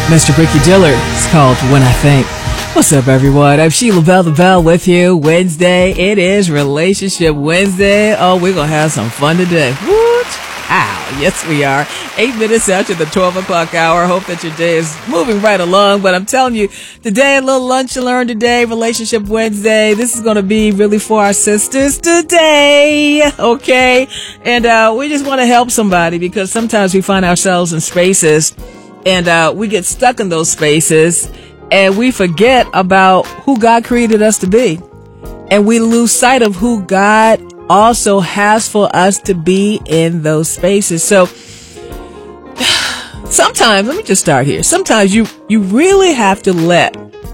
Mr. Ricky Dillard. It's called When I Think. What's up, everyone? I'm Sheila Bell the Bell with you. Wednesday. It is Relationship Wednesday. Oh, we're going to have some fun today. Woot! Ow. Yes, we are. 8 minutes after the 12 o'clock hour. Hope that your day is moving right along. But I'm telling you, today, a little lunch to learn today, Relationship Wednesday. This is going to be really for our sisters today. Okay? And we just want to help somebody because sometimes we find ourselves in spaces and we get stuck in those spaces and we forget about who God created us to be. And we lose sight of who God also has for us to be in those spaces. So sometimes, let me just start here. Sometimes you really have to let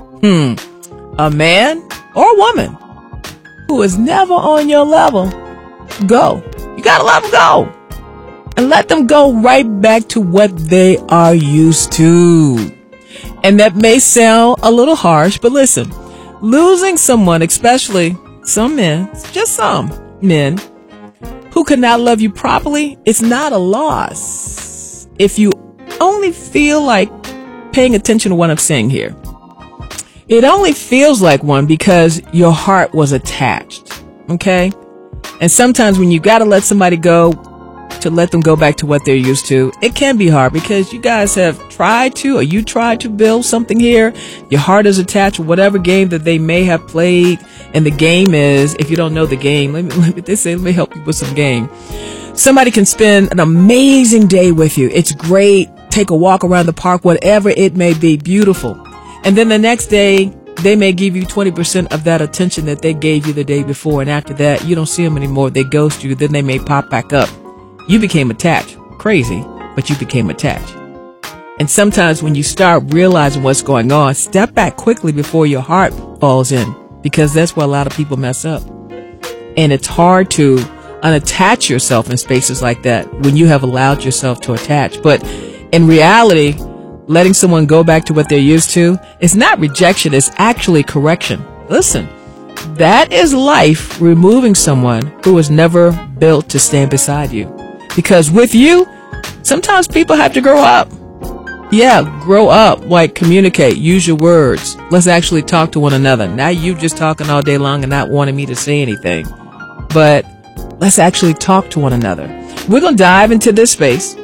a man or a woman who is never on your level go. You gotta let them go. And let them go right back to what they are used to. And that may sound a little harsh, but listen, losing someone, especially some men, just some men, who cannot love you properly, it's not a loss. If you only feel like paying attention to what I'm saying here, it only feels like one because your heart was attached. Okay? And sometimes when you gotta let somebody go, to let them go back to what they're used to, it can be hard because you guys have tried to, or you tried to build something here. Your heart is attached to whatever game that they may have played. And the game is, if you don't know the game, let me help you with some game. Somebody can spend an amazing day with you. It's great. Take a walk around the park, whatever it may be, beautiful. And then the next day, they may give you 20% of that attention that they gave you the day before. And after that, you don't see them anymore. They ghost you. Then they may pop back up. You became attached. Crazy, but you became attached. And sometimes when you start realizing what's going on, step back quickly before your heart falls in, because that's where a lot of people mess up. And it's hard to unattach yourself in spaces like that when you have allowed yourself to attach. But in reality, letting someone go back to what they're used to is not rejection, it's actually correction. Listen, that is life removing someone who was never built to stand beside you. Because with you, sometimes people have to grow up. Yeah, grow up, like communicate, use your words. Let's actually talk to one another. Now you just talking all day long and not wanting me to say anything. But let's actually talk to one another. We're going to dive into this space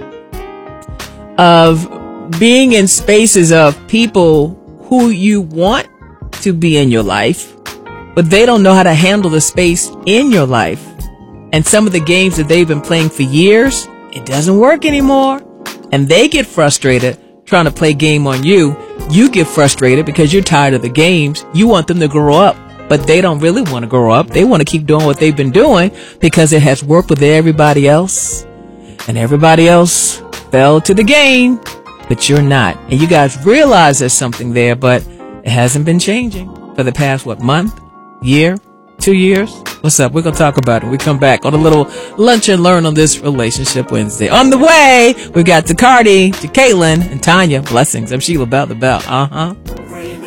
of being in spaces of people who you want to be in your life, but they don't know how to handle the space in your life. And some of the games that they've been playing for years, it doesn't work anymore. And they get frustrated trying to play game on you. You get frustrated because you're tired of the games. You want them to grow up, but they don't really want to grow up. They want to keep doing what they've been doing because it has worked with everybody else. And everybody else fell to the game, but you're not. And you guys realize there's something there, but it hasn't been changing for the past, month, year, 2 years? What's up? We're going to talk about it. We come back on a little lunch and learn on this Relationship Wednesday. On the way, we got to Cardi, to Caitlin, and Tanya. Blessings. I'm Sheila Bell the Bell.